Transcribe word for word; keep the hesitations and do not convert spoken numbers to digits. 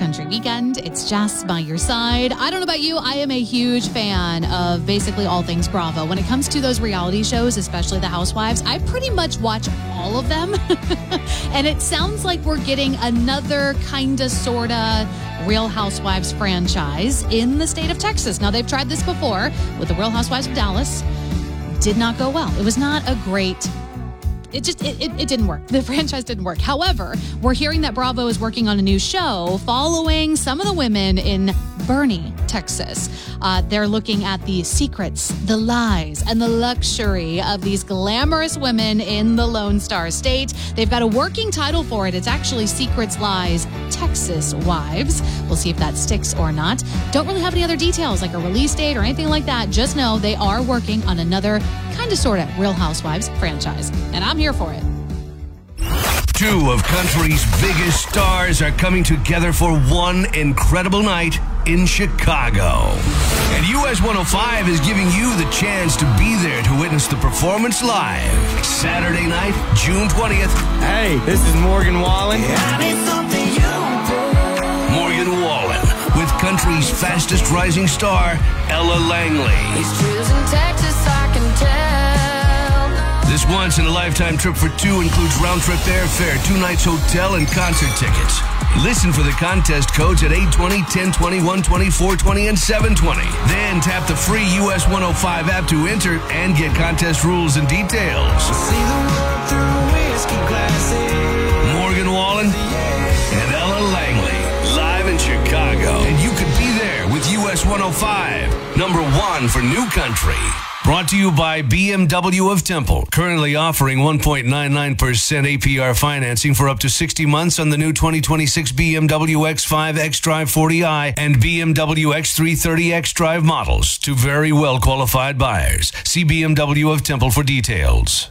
Country Weekend. It's Jess by your side. I don't know about you. I am a huge fan of basically all things Bravo. When it comes to those reality shows, especially the Housewives, I pretty much watch all of them. And it sounds like we're getting another kind of, sort of Real Housewives franchise in the state of Texas. Now, they've tried this before with the Real Housewives of Dallas. Did not go well. It was not a great It just, it, it, it didn't work. The franchise didn't work. However, we're hearing that Bravo is working on a new show following some of the women in Boerne, Texas. Uh, they're looking at the secrets, the lies, and the luxury of these glamorous women in the Lone Star State. They've got a working title for it. It's actually Secrets, Lies, Texas Wives. We'll see if that sticks or not. Don't really have any other details, like a release date or anything like that. Just know they are working on another kind of, sort of Real Housewives franchise. And I'm here for it. Two of country's biggest stars are coming together for one incredible night in Chicago. And U S one oh five is giving you the chance to be there to witness the performance live. Saturday night, June twentieth. Hey, this is Morgan Wallen. Morgan Wallen with country's fastest rising star, Ella Langley. These trails in Texas, I can tell. This once-in-a-lifetime trip for two includes round-trip airfare, two nights hotel, and concert tickets. Listen for the contest codes at eight twenty, ten twenty, one twenty, four twenty, and seven twenty. Then tap the free U S one oh five app to enter and get contest rules and details. See the world through whiskey glasses. Morgan Wallen and Ella Langley, live in Chicago. And you could be there with U S one oh five, number one for new country. Brought to you by B M W of Temple, currently offering one point nine nine percent A P R financing for up to sixty months on the new twenty twenty-six B M W X five xDrive forty i and B M W X three thirty xDrive models to very well qualified buyers. See B M W of Temple for details.